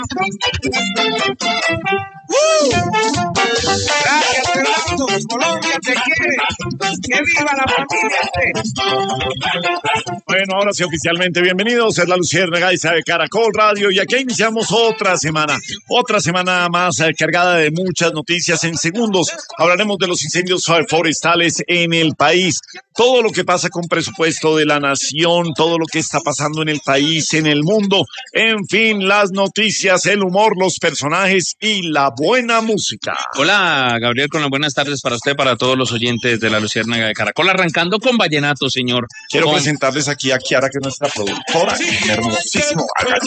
Gracias, Fernando. Colombia te quiere. ¡Que viva la familia! Bueno, ahora sí, oficialmente bienvenidos. Es la Luciérnaga de Caracol Radio y aquí iniciamos otra semana más cargada de muchas noticias. En segundos hablaremos de los incendios forestales en el país, todo lo que pasa con presupuesto de la nación, todo lo que está pasando en el país, en el mundo, en fin, las noticias, el humor, los personajes y la buena música. Hola, Gabriel, con las buenas tardes para usted, para todos los oyentes de la Luciérnaga de Caracol, arrancando con vallenato, señor. Quiero presentarles aquí a Kiara, que es nuestra productora, hermosísimo.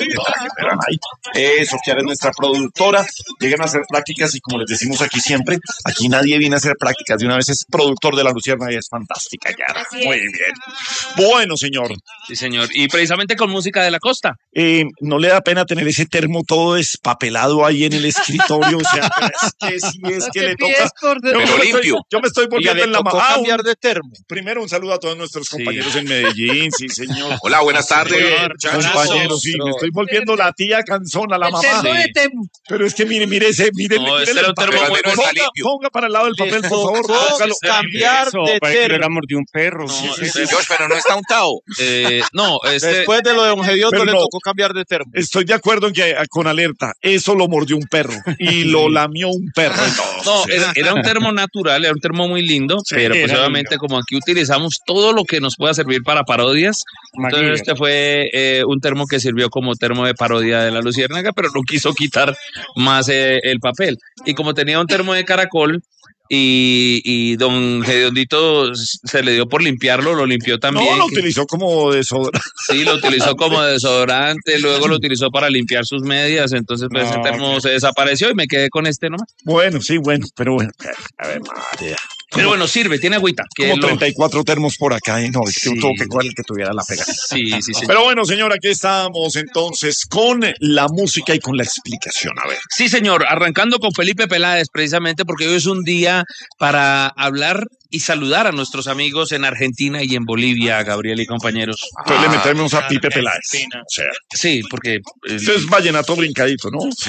Eso, Kiara es nuestra productora. Lleguen a hacer prácticas y como les decimos aquí siempre, aquí nadie viene a hacer prácticas. De una vez es productor de la Luciérnaga y es fantástica, Kiara. Muy bien. Bueno, señor. Sí, señor. Y precisamente con música de la costa. ¿No le da pena tener ese termo todo despapelado ahí en el escritorio? O sea, es que le toca. Pero limpio. Yo me estoy volviendo en la cambiar de termo. Primero un saludo a todos nuestros compañeros en Medellín, sí, señor. Hola, buenas tardes. Compañeros, sí, me estoy volviendo la tía canzona, la mamá. Pero es que mire No, este era un termo muy ponga para el lado del papel, por favor. Cambiar de termo. Era mordió un perro. Dios, pero no está untado. Después de lo de Don Gediondo Pero le no. tocó cambiar de termo. Estoy de acuerdo en que con alerta, eso lo mordió un perro y lo lamió un perro. No, era un termo natural, era un termo muy lindo, pero pues obviamente como aquí utilizamos todo lo que nos pueda servir para parodias, entonces este fue un termo que sirvió como termo de parodia de la Luciérnaga, pero no quiso quitar más el papel. Y como tenía un termo de caracol, y don Gediondito se le dio por limpiarlo, lo limpió también. No, lo utilizó como desodorante. Sí, lo utilizó como desodorante, luego lo utilizó para limpiar sus medias, entonces pues ese termo se desapareció y me quedé con este nomás. Bueno, sí, bueno, pero bueno. A ver, María. Pero bueno, sirve, tiene agüita. Como 34 termos por acá, ¿eh? No, es que Sí. tuvo que cuál el que tuviera la pega. Sí. Pero bueno, señor, aquí estamos entonces con la música y con la explicación. A ver. Sí, señor, arrancando con Felipe Peláez, precisamente porque hoy es un día para hablar y saludar a nuestros amigos en Argentina y en Bolivia, Gabriel y compañeros. Entonces le metemos a Pipe Peláez. O sea, Sí, porque... esto es vallenato brincadito, ¿no? Sí.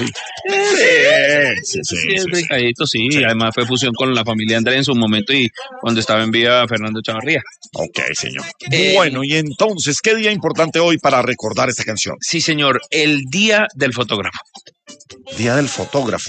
Sí. es brincadito, sí. Además fue fusión con la familia Andrés en su momento y cuando estaba en vida Fernando Chavarría. Ok, señor. Bueno, y entonces, ¿qué día importante hoy para recordar esta canción? Sí, señor, el Día del Fotógrafo. Día del fotógrafo.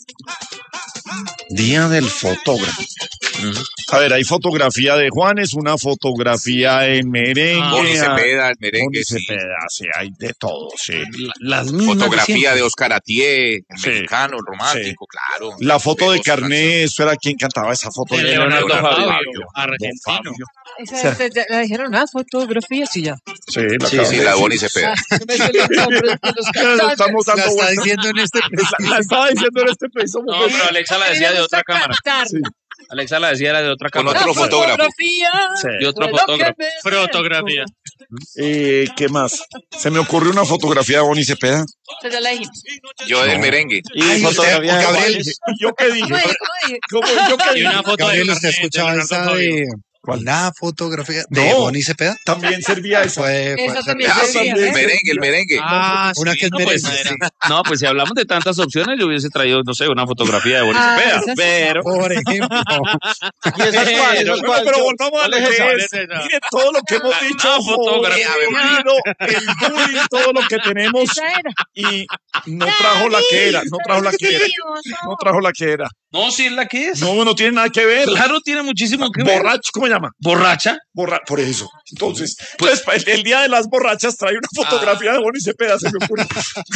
Día del fotógrafo. A ver, hay fotografía de Juanes, una fotografía en merengue. Boni Cepeda, el merengue, Boni sí. Cepeda, sí, hay de todo, sí. Las mismas Fotografía de Oscar Atié, el Sí. mexicano, el romántico, claro. La foto de Veloso, Carné, eso era quien cantaba esa foto. De Leonardo Fabio, argentino. Esa, la dijeron, fotografía, sí, ya. Sí, la Sí, acabas sí, de la de decir. Boni Cepeda. Estamos dando La está vueltas. diciendo en este La estaba diciendo en este preciso No, momento. pero Alexa la decía de otra cámara. Sí. Alexa la decía era de otra Con cámara. otro fotógrafo. Y otro fotógrafo. Fotografía. ¿Qué más? Se me ocurrió una fotografía de Boni Cepeda. Pero la dijimos. Yo del merengue. Y fotografía de Gabriel, Juanes. ¿yo qué dije? ¿Cómo yo qué Y dije? una foto Gabriel, de ¿usted escuchaba esa de la fotografía de No. Boni Cepeda? También servía esa. Esa también Ah, sería. el merengue, el merengue. Una que es Pues, merengue. no, pues si hablamos de tantas opciones, yo hubiese traído, no sé, una fotografía de Boni Cepeda, esa sí. pero... Por ejemplo. ¿Y esa es cuál? ¿Esa es cuál? Pero volvamos a lo ¿Cuál es que esa? es. Mire todo lo que hemos dicho. No, fotografía, el bullying, todo lo que tenemos. Esa era. Y no trajo la que era. No trajo la que era. No trajo la que era. No, sí es la que es. No, no tiene nada que ver. Claro, tiene muchísimo que ver. Borracho, ¿cómo se llama? ¿Borracha? Por eso. Entonces, pues el día de las borrachas trae una fotografía de Boni Cepeda, se me ocurre.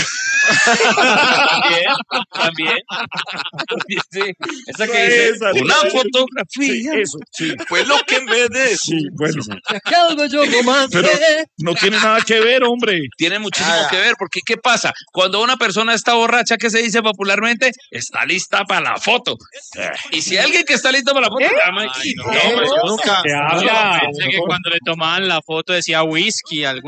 También. Sí, esa que dice, Esa, una sí, fotografía. eso, sí. Fue lo que me des. Sí, bueno. Que algo yo romance. Pero no tiene nada que ver, hombre. Tiene muchísimo que ver, porque ¿qué pasa? Cuando una persona está borracha, ¿qué se dice popularmente? Está lista para la foto. Y si alguien que está listo para la foto, llama aquí. No, hombre, yo nunca. Pensé que cuando le tomaban la foto decía whisky, algo